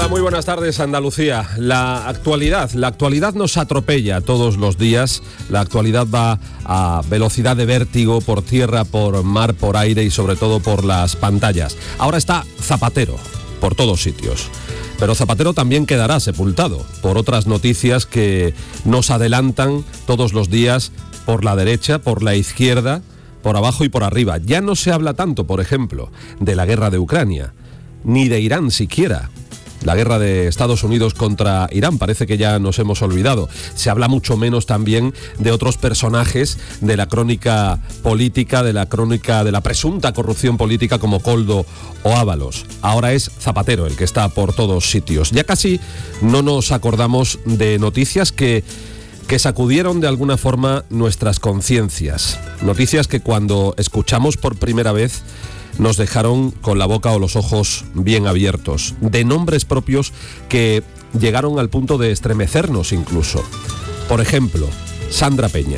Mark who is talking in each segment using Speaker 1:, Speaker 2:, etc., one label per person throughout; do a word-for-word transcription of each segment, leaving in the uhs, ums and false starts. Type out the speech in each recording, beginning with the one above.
Speaker 1: Hola, muy buenas tardes, Andalucía. La actualidad, la actualidad nos atropella todos los días. La actualidad va a velocidad de vértigo por tierra, por mar, por aire y sobre todo por las pantallas. Ahora está Zapatero por todos sitios. Pero Zapatero también quedará sepultado por otras noticias que nos adelantan todos los días por la derecha, por la izquierda, por abajo y por arriba. Ya no se habla tanto, por ejemplo, de la guerra de Ucrania, ni de Irán siquiera. La guerra de Estados Unidos contra Irán parece que ya nos hemos olvidado. Se habla mucho menos también de otros personajes de la crónica política, de la crónica de la presunta corrupción política como Koldo o Ábalos. Ahora es Zapatero el que está por todos sitios. Ya casi no nos acordamos de noticias que, que sacudieron de alguna forma nuestras conciencias. Noticias que cuando escuchamos por primera vez nos dejaron con la boca o los ojos bien abiertos, de nombres propios que llegaron al punto de estremecernos incluso. Por ejemplo, Sandra Peña.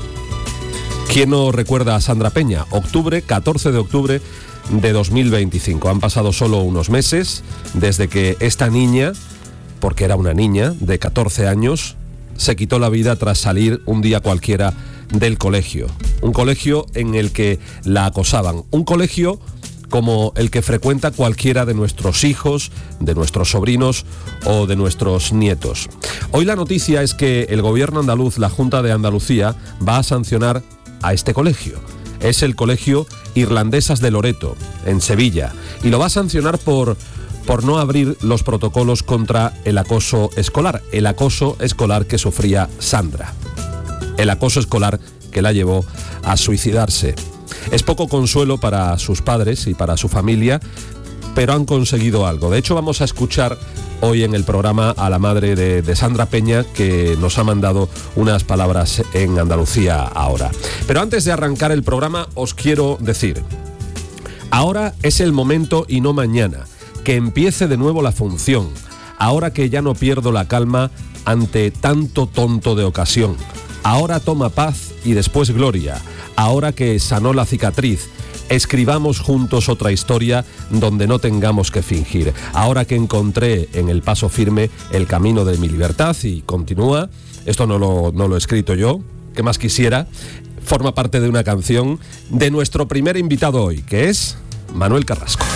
Speaker 1: ¿Quién no recuerda a Sandra Peña? Octubre, catorce de octubre de dos mil veinticinco. Han pasado solo unos meses desde que esta niña, porque era una niña de catorce años, se quitó la vida tras salir un día cualquiera del colegio. Un colegio en el que la acosaban. Un colegio como el que frecuenta cualquiera de nuestros hijos, de nuestros sobrinos o de nuestros nietos. Hoy la noticia es que el gobierno andaluz, la Junta de Andalucía, va a sancionar a este colegio. Es el Colegio Irlandesas de Loreto, en Sevilla, y lo va a sancionar por... por no abrir los protocolos contra el acoso escolar, el acoso escolar que sufría Sandra, el acoso escolar que la llevó a suicidarse. Es poco consuelo para sus padres y para su familia, pero han conseguido algo. De hecho, vamos a escuchar hoy en el programa a la madre de, de Sandra Peña, que nos ha mandado unas palabras en Andalucía ahora. Pero antes de arrancar el programa, os quiero decir, ahora es el momento y no mañana, que empiece de nuevo la función, ahora que ya no pierdo la calma ante tanto tonto de ocasión. Ahora toma paz y después gloria, ahora que sanó la cicatriz, escribamos juntos otra historia donde no tengamos que fingir. Ahora que encontré en el paso firme el camino de mi libertad, y continúa, esto no lo, no lo he escrito yo, ¿qué más quisiera? Forma parte de una canción de nuestro primer invitado hoy, que es Manuel Carrasco.